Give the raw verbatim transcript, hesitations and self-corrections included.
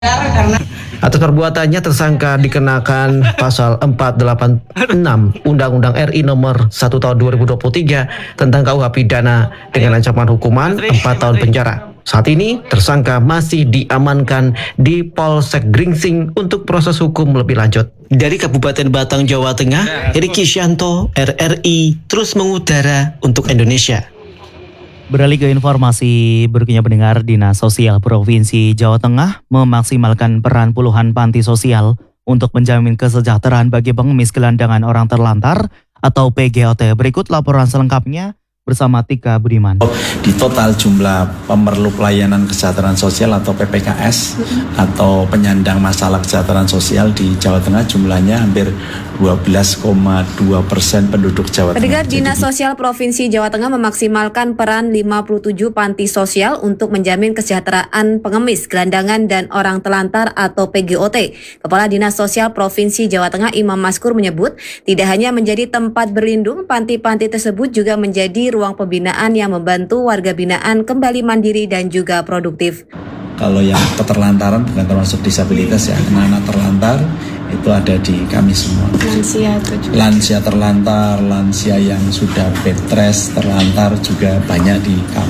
Atas perbuatannya tersangka dikenakan pasal empat delapan enam Undang-Undang R I nomor satu tahun dua ribu dua puluh tiga tentang K U H pidana dengan ancaman hukuman empat tahun penjara. Saat ini tersangka masih diamankan di Polsek Gringsing untuk proses hukum lebih lanjut. Dari Kabupaten Batang, Jawa Tengah, Riki Shanto, R R I terus mengudara untuk Indonesia. Beralih ke informasi berikutnya, pendengar, Dinas Sosial Provinsi Jawa Tengah memaksimalkan peran puluhan panti sosial untuk menjamin kesejahteraan bagi pengemis gelandangan orang terlantar atau P G O T. Berikut laporan selengkapnya bersama Tika Budiman. Di total jumlah pemerlu pelayanan kesejahteraan sosial atau P P K S atau penyandang masalah kesejahteraan sosial di Jawa Tengah jumlahnya hampir dua belas koma dua persen penduduk Jawa Tengah. Pendengar, Dinas Sosial Provinsi Jawa Tengah memaksimalkan peran lima puluh tujuh panti sosial untuk menjamin kesejahteraan pengemis, gelandangan, dan orang telantar atau P G O T. Kepala Dinas Sosial Provinsi Jawa Tengah Imam Maskur menyebut, tidak hanya menjadi tempat berlindung, panti-panti tersebut juga menjadi ruang pembinaan yang membantu warga binaan kembali mandiri dan juga produktif. Kalau yang keterlantaran bukan termasuk disabilitas ya, anak-anak terlantar itu ada di kami semua. Lansia itu juga. Lansia terlantar, lansia yang sudah bed rest terlantar juga banyak di kami.